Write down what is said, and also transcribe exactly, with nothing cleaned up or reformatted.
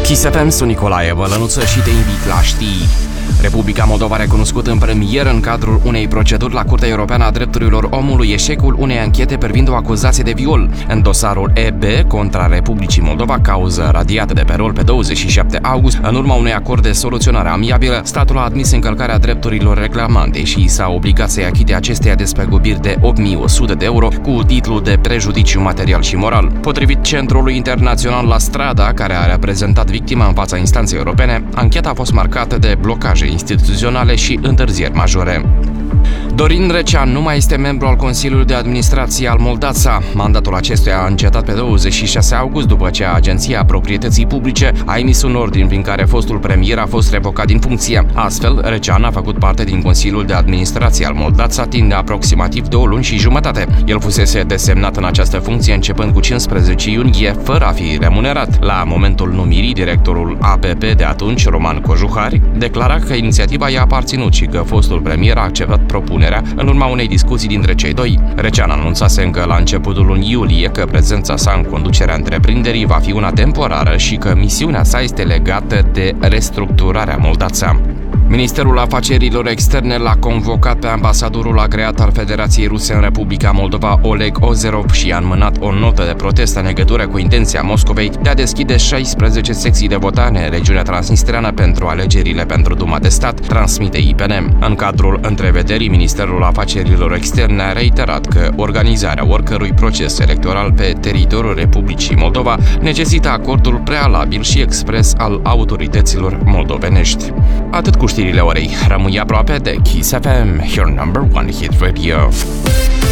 Kiss F M, sunt Nicolae Bălănuță și te invit la știri. Republica Moldova a recunoscut în premier în cadrul unei proceduri la Curtea Europeană a Drepturilor Omului eșecul unei anchete privind o acuzație de viol. În dosarul E B contra Republicii Moldova, cauză radiată de pe rol pe douăzeci și șapte august, în urma unui acord de soluționare amiabilă, statul a admis încălcarea drepturilor reclamante și s-a obligat să-i achite acesteia despăgubiri de opt mii o sută de euro cu titlul de prejudiciu material și moral. Potrivit Centrului Internațional La Strada, care a reprezentat victima în fața instanței europene, ancheta a fost marcată de blocaje instituționale și întârzieri majore. Dorin Recean nu mai este membru al Consiliului de Administrație al Moldața. Mandatul acestuia a încetat pe douăzeci și șase august după ce Agenția Proprietății Publice a emis un ordin prin care fostul premier a fost revocat din funcție. Astfel, Recean a făcut parte din Consiliul de Administrație al Moldața timp de aproximativ două luni și jumătate. El fusese desemnat în această funcție începând cu cincisprezece iunie, fără a fi remunerat. La momentul numirii, directorul A P P de atunci, Roman Cojuhari, declara că inițiativa i-a aparținut și că fostul premier a acceptat propunerea în urma unei discuții dintre cei doi. Recean anunțase încă la începutul lunii iulie că prezența sa în conducerea întreprinderii va fi una temporară și că misiunea sa este legată de restructurarea Moldața. Ministerul Afacerilor Externe l-a convocat pe ambasadorul agreat al Federației Ruse în Republica Moldova, Oleg Ozerov, și a înmânat o notă de protest în legătură cu intenția Moscovei de a deschide șaisprezece secții de votare în regiunea transnistreană pentru alegerile pentru Duma de Stat, transmite I P N. În cadrul întrevederii, Ministerul Afacerilor Externe a reiterat că organizarea oricărui proces electoral pe teritoriul Republicii Moldova necesită acordul prealabil și expres al autorităților moldovenești. Atât cu știrile orei. Rămâi aproape de Kiss F M, your number one hit radio.